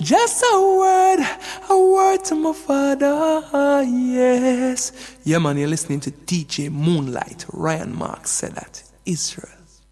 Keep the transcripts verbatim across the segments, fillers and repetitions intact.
Just a word, a word to my father, yes. Yeah, man, you're listening to D J Moonlight. Ryan Marks said that. Israel.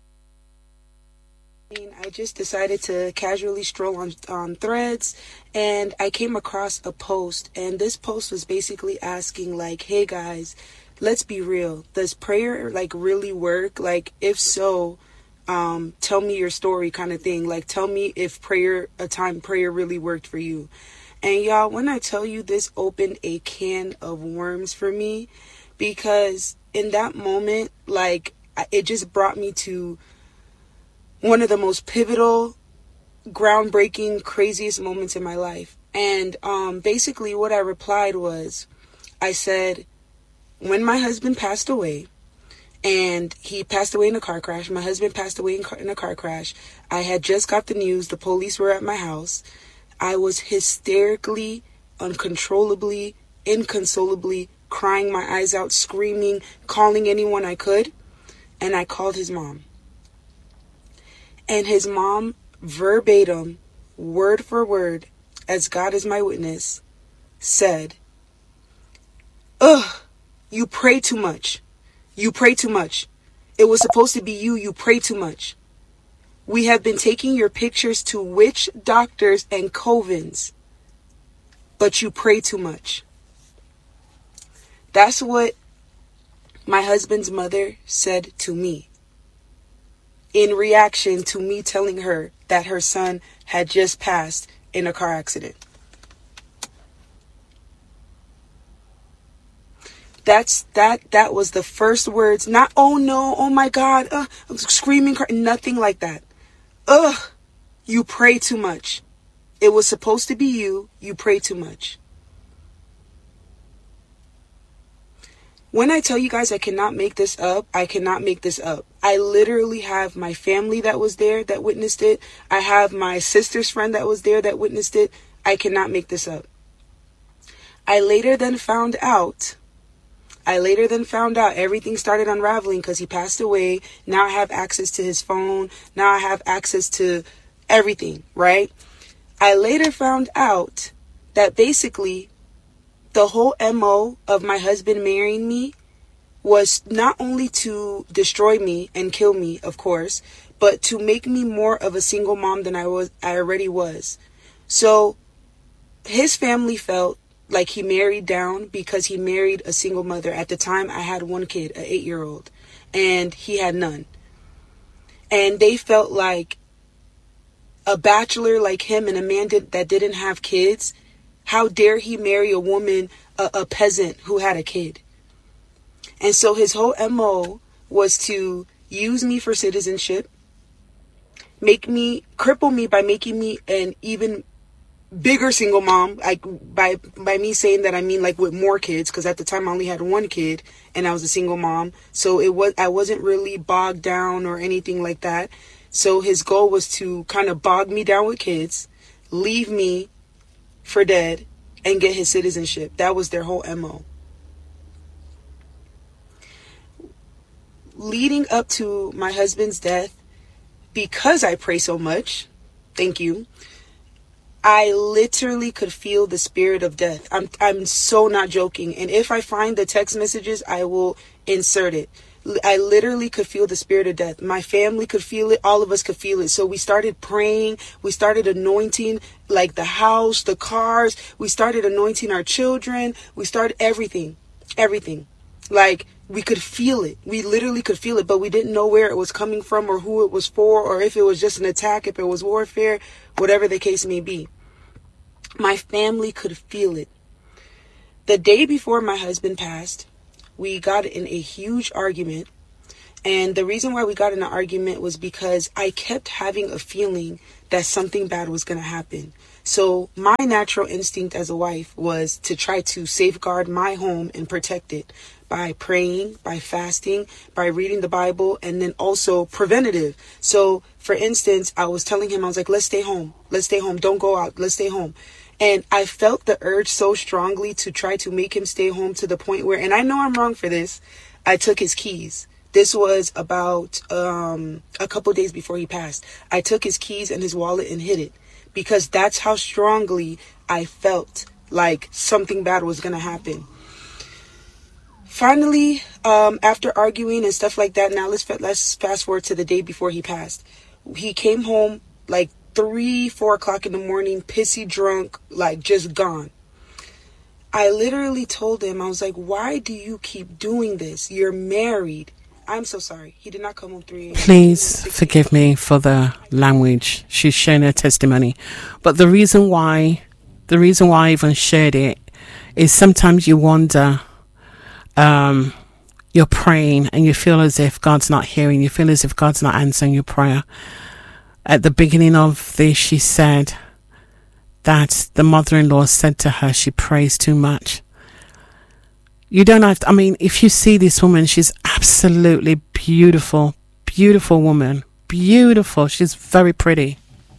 I just decided to casually stroll on, on Threads, and I came across a post, and this post was basically asking, like, hey guys, let's be real. Does prayer, like, really work? Like, if so, um, tell me your story kind of thing. Like, tell me if prayer, a time prayer really worked for you. And y'all, when I tell you, this opened a can of worms for me, because in that moment, like, it just brought me to one of the most pivotal, groundbreaking, craziest moments in my life. And um, basically what I replied was, I said, when my husband passed away, and he passed away in a car crash, my husband passed away in, car- in a car crash, I had just got the news, the police were at my house. I was hysterically, uncontrollably, inconsolably crying my eyes out, screaming, calling anyone I could, and I called his mom. And his mom, verbatim, word for word, as God is my witness, said, ugh, you pray too much. You pray too much. It was supposed to be you. You pray too much. We have been taking your pictures to witch doctors and covens, but you pray too much. That's what my husband's mother said to me, in reaction to me telling her that her son had just passed in a car accident. That's that that was the first words. Not, oh no, oh my God, uh, I'm screaming, cry, nothing like that. Ugh, you pray too much. It was supposed to be you. You pray too much. When I tell you guys I cannot make this up, I cannot make this up. I literally have my family that was there that witnessed it. I have my sister's friend that was there that witnessed it. I cannot make this up. I later then found out, I later then found out everything started unraveling because he passed away. Now I have access to his phone. Now I have access to everything, right? I later found out that basically the whole M O of my husband marrying me was not only to destroy me and kill me, of course, but to make me more of a single mom than I was, I already was. So his family felt like he married down because he married a single mother. At the time, I had one kid, an eight-year-old, and he had none. And they felt like a bachelor like him and a man did, that didn't have kids, how dare he marry a woman, a, a peasant who had a kid? And so his whole M O was to use me for citizenship, make me, cripple me by making me an even bigger single mom, like by by me saying that I mean like with more kids, because at the time I only had one kid and I was a single mom, so it was I wasn't really bogged down or anything like that. So his goal was to kind of bog me down with kids, leave me for dead, and get his citizenship. That was their whole M O. Leading up to my husband's death, because I pray so much, thank you, I literally could feel the spirit of death. I'm I'm so not joking. And if I find the text messages, I will insert it. I literally could feel the spirit of death. My family could feel it. All of us could feel it. So we started praying. We started anointing like the house, the cars. We started anointing our children. We started everything, everything. Like we could feel it. We literally could feel it, but we didn't know where it was coming from or who it was for, or if it was just an attack, if it was warfare, whatever the case may be. My family could feel it. The day before my husband passed, we got in a huge argument. And the reason why we got in an argument was because I kept having a feeling that something bad was going to happen. So my natural instinct as a wife was to try to safeguard my home and protect it by praying, by fasting, by reading the Bible, and then also preventative. So for instance, I was telling him, I was like, let's stay home. Let's stay home. Don't go out. Let's stay home. And I felt the urge so strongly to try to make him stay home to the point where, and I know I'm wrong for this, I took his keys. This was about um, a couple days before he passed. I took his keys and his wallet and hid it because that's how strongly I felt like something bad was going to happen. Finally, um, after arguing and stuff like that, now let's, let's fast forward to the day before he passed. He came home like three, four o'clock in the morning, pissy drunk, like just gone. I literally told him, I was like, why do you keep doing this? You're married. I'm so sorry. He did not come home three. Please forgive me for the language. She's sharing her testimony. But the reason why, the reason why I even shared it is sometimes you wonder, um, you're praying and you feel as if God's not hearing. You feel as if God's not answering your prayer. At the beginning of this, she said that the mother-in-law said to her she prays too much. You don't have to, I mean, if you see this woman, she's absolutely beautiful, beautiful woman, beautiful. She's very pretty.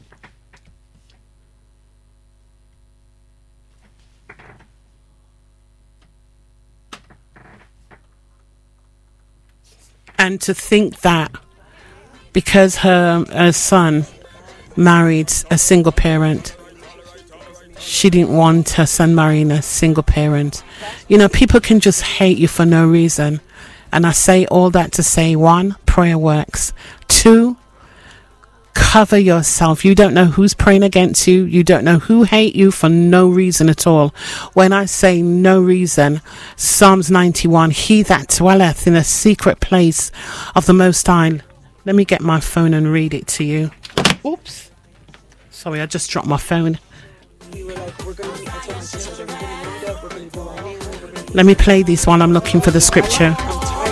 And to think that because her, her son married a single parent, she didn't want her son marrying a single parent. You know, people can just hate you for no reason. And I say all that to say, one, prayer works. Two, cover yourself. You don't know who's praying against you. You don't know who hate you for no reason at all. When I say no reason, Psalms ninety-one, he that dwelleth in a secret place of the Most High. Let me get my phone and read it to you. Oops. Sorry, I just dropped my phone. We were like, we're gonna meet. I told my sister, we're gonna meet up. We're gonna go out. Let me play this while I'm looking for the scripture. I'm